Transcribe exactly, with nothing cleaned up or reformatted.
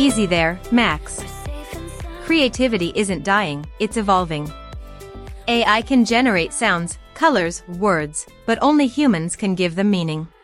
Easy there, Max. Creativity isn't dying, it's evolving. A I can generate sounds, colors, words, but only humans can give them meaning.